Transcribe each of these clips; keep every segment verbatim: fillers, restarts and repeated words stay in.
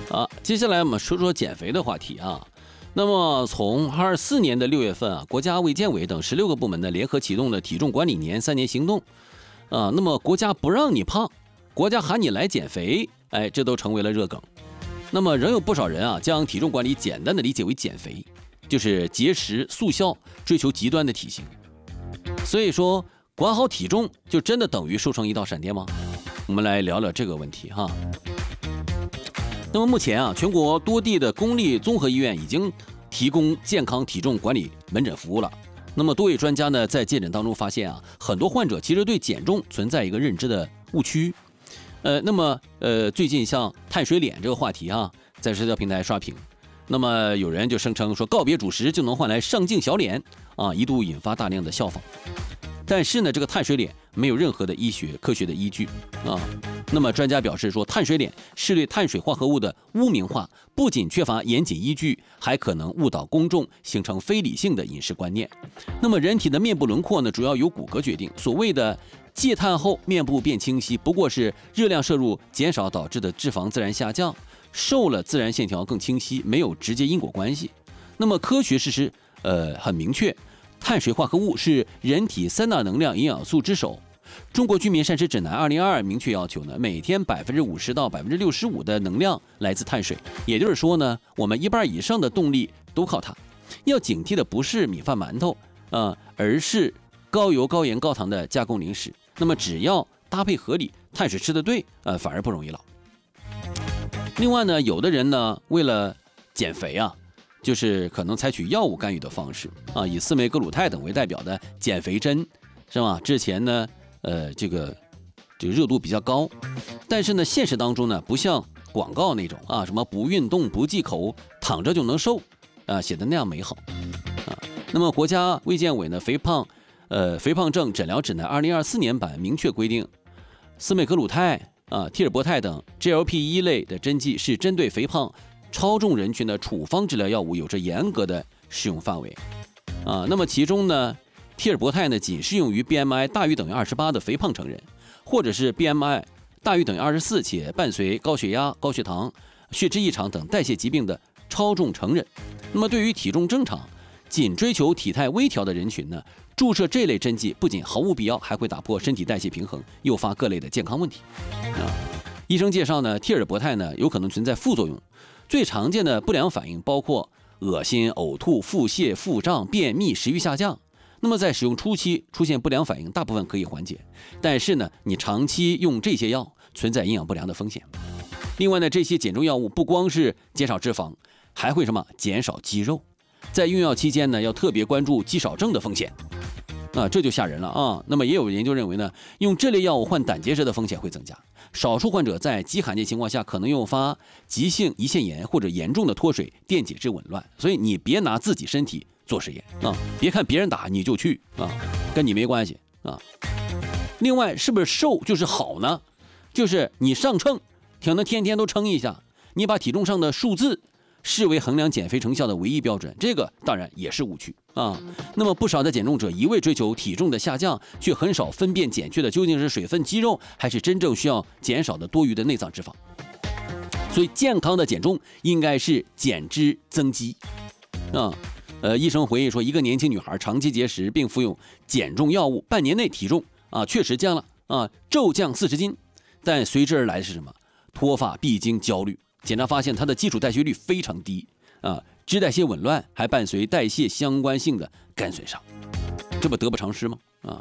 啊，接下来我们说说减肥的话题啊。那么从二四年的六月份啊，国家卫健委等十六个部门呢联合启动了体重管理年三年行动啊。那么国家不让你胖，国家喊你来减肥，哎，这都成为了热梗。那么仍有不少人啊将体重管理简单的理解为减肥，就是节食速效，追求极端的体型。所以说管好体重就真的等于瘦成一道闪电吗？我们来聊聊这个问题哈。那么目前啊，全国多地的公立综合医院已经提供健康体重管理门诊服务了。那么多位专家呢，在接诊当中发现啊，很多患者其实对减重存在一个认知的误区。呃，那么呃，最近像碳水脸这个话题啊，在社交平台刷屏。那么有人就声称说，告别主食就能换来上镜小脸啊，一度引发大量的效仿。但是呢，这个碳水脸没有任何的医学科学的依据啊。那么专家表示说，碳水脸是对碳水化合物的污名化，不仅缺乏严谨依据，还可能误导公众，形成非理性的饮食观念。那么人体的面部轮廓呢，主要由骨骼决定。所谓的戒碳后面部变清晰，不过是热量摄入减少导致的脂肪自然下降，瘦了自然线条更清晰，没有直接因果关系。那么科学事实呃很明确。碳水化合物是人体三大能量营养素之首。中国居民膳食指南二零二二明确要求呢，每天百分之五十到百分之六十五的能量来自碳水。也就是说呢，我们一半以上的动力都靠它。要警惕的不是米饭馒头啊、呃，而是高油、高盐、高糖的加工零食。那么只要搭配合理，碳水吃得对，呃，反而不容易老。另外呢，有的人呢，为了减肥啊。就是可能采取药物干预的方式啊，以司美格鲁肽等为代表的减肥针，是吧？之前呢，呃，这个这个热度比较高，但是呢，现实当中呢，不像广告那种啊，什么不运动、不忌口、躺着就能瘦啊，写的那样美好啊。那么国家卫健委呢，肥胖呃肥胖症诊疗指南二零二四年版明确规定，司美格鲁肽啊、替尔博肽等 G L P 一 类的针剂是针对肥胖。超重人群的处方治疗药物有着严格的适用范围，啊，那么其中呢，替尔博肽呢仅适用于 B M I 大于等于二十八的肥胖成人，或者是 B M I 大于等于二十四且伴随高血压、高血糖、血脂异常等代谢疾病的超重成人。那么对于体重正常、仅追求体态微调的人群呢，注射这类针剂不仅毫无必要，还会打破身体代谢平衡，诱发各类的健康问题。啊，医生介绍呢，替尔博肽呢有可能存在副作用。最常见的不良反应包括恶心、呕吐、腹泻、腹胀、便秘、食欲下降。那么在使用初期出现不良反应，大部分可以缓解，但是呢，你长期用这些药存在营养不良的风险。另外呢，这些减重药物不光是减少脂肪，还会什么减少肌肉。在用药期间呢，要特别关注肌少症的风险。啊，这就吓人了啊！那么也有研究认为呢，用这类药物患胆结石的风险会增加。少数患者在极罕见情况下可能诱发急性胰腺炎或者严重的脱水、电解质紊乱。所以你别拿自己身体做实验啊！别看别人打你就去啊，跟你没关系啊。另外，是不是瘦就是好呢？就是你上秤，可能天天都称一下，你把体重上的数字视为衡量减肥成效的唯一标准，这个当然也是误区啊。那么不少的减重者一味追求体重的下降，却很少分辨减去的究竟是水分、肌肉，还是真正需要减少的多余的内脏脂肪。所以健康的减重应该是减脂增肌啊。呃，医生回忆说，一个年轻女孩长期节食并服用减重药物，半年内体重啊确实降了啊，骤降四十斤，但随之而来的是什么？脱发、闭经、焦虑。检查发现她的基础代谢率非常低啊，脂代谢紊乱，还伴随代谢相关性的肝损伤，这不得不偿失吗？啊，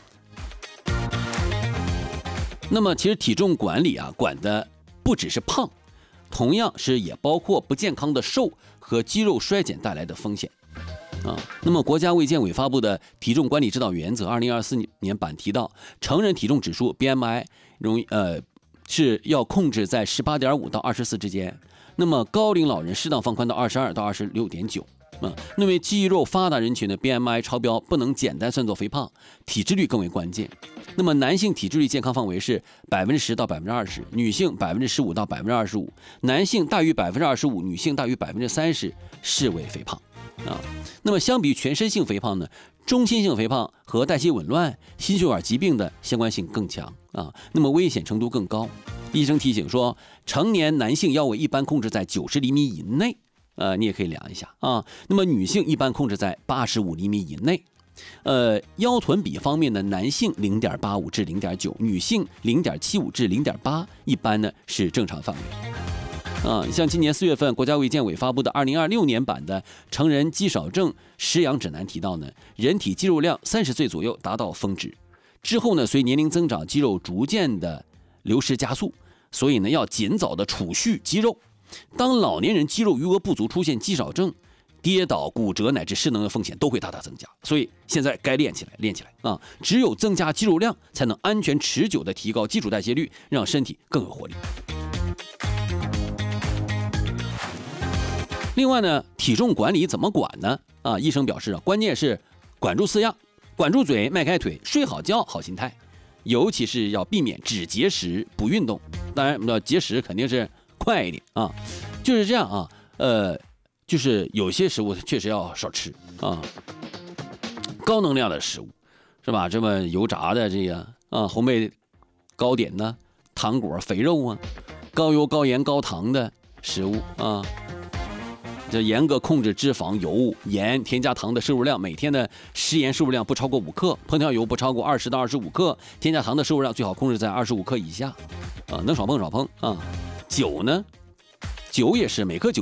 那么其实体重管理啊，管的不只是胖，同样是也包括不健康的瘦和肌肉衰减带来的风险啊。那么国家卫健委发布的体重管理指导原则二零二四年版提到，成人体重指数 B M I 容易呃。是要控制在 十八点五 到二十四之间，那么高龄老人适当放宽到二十二到二十六点九。嗯，那么肌肉发达人群的 B M I 超标不能简单算作肥胖，体脂率更为关键。那么男性体脂率健康范围是百分之十到百分之二十，女性百分之十五到百分之二十五，男性大于百分之二十五，女性大于百分之三十视为肥胖。 啊。那么相比于全身性肥胖呢，中心性肥胖和代谢紊乱、心血管疾病的相关性更强啊，那么危险程度更高。医生提醒说，成年男性腰围一般控制在九十厘米以内，呃，你也可以量一下啊。那么女性一般控制在八十五厘米以内。呃，腰臀比方面呢，男性零点八五至零点九，女性零点七五至零点八，一般呢是正常范围。啊，像今年四月份，国家卫健委发布的二零二六年版的成人肌少症食养指南提到呢，人体肌肉量三十岁左右达到峰值，之后呢，随年龄增长，肌肉逐渐的流失加速，所以呢，要尽早的储蓄肌肉。当老年人肌肉余额不足，出现肌少症，跌倒、骨折乃至失能的风险都会大大增加，所以现在该练起来，练起来啊！只有增加肌肉量，才能安全持久的提高基础代谢率，让身体更有活力。另外呢，体重管理怎么管呢？啊，医生表示啊，关键是管住四样：管住嘴、迈开腿、睡好觉、好心态。尤其是要避免只节食不运动。当然，要节食肯定是快一点啊，就是这样啊，呃。就是有些食物确实要少吃啊，高能量的食物，是吧？这么油炸的这个啊，烘焙糕点呢，糖果、肥肉啊，高油、高盐、高糖的食物啊，这严格控制脂肪、油、盐、添加糖的摄入量，每天的食盐摄入量不超过五克，烹调油不超过二十到二十五克，添加糖的摄入量最好控制在二十五克以下，啊，能少碰少碰啊。酒呢，酒也是每克酒。